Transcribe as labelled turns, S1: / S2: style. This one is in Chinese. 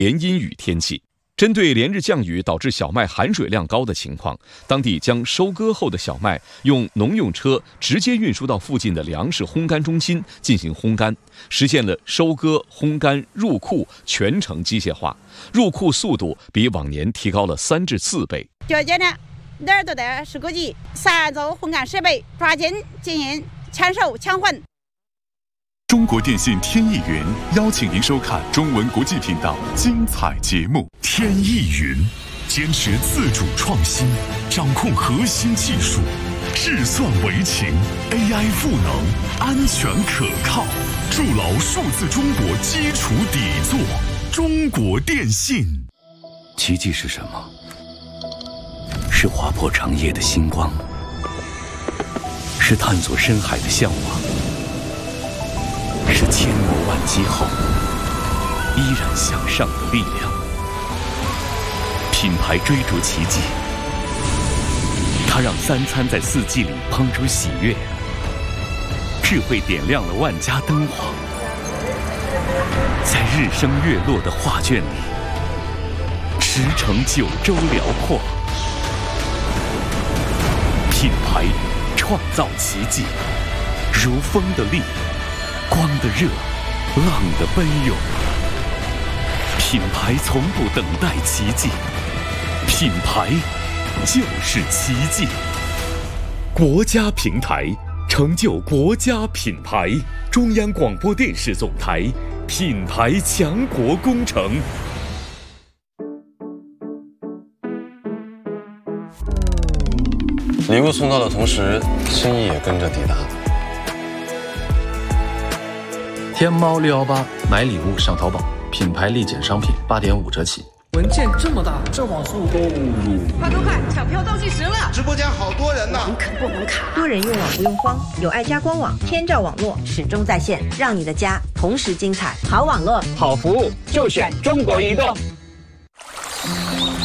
S1: 连阴雨天气。针对连日降雨导致小麦含水量高的情况，当地将收割后的小麦用农用车直接运输到附近的粮食烘干中心进行烘干，实现了收割、烘干、入库全程机械化，入库速度比往年提高了3至4倍。
S2: 这阶段哪儿都得10个级，3组烘干设备抓紧进行抢收抢混。
S3: 中国电信天翼云邀请您收看中文国际频道精彩节目。天翼云坚持自主创新，掌控核心技术，智算为情 ，AI 赋能，安全可靠，筑牢数字中国基础底座。中国电信。
S4: 奇迹是什么？是划破长夜的星光，是探索深海的向往，是千磨万击后依然向上的力量。品牌追逐奇迹，它让3餐在4季里烹出喜悦，智慧点亮了万家灯火，在日升月落的画卷里驰骋9州辽阔。品牌创造奇迹，如风的力，光的热，浪的奔涌。品牌从不等待奇迹，品牌就是奇迹。国家平台成就国家品牌，中央广播电视总台品牌强国工程。
S5: 礼物送到的同时，心意也跟着抵达。
S6: 天猫618买礼物上淘宝，品牌立减商品8.5折起。
S7: 文件这么大，这网速都
S8: 快快快，抢票倒计时了！
S9: 直播间好多人呢，
S8: 网肯不能卡。
S10: 多人用网不用慌，有爱家官网，天照网络始终在线，让你的家同时精彩。好网络，
S11: 好服务，就选中国移动。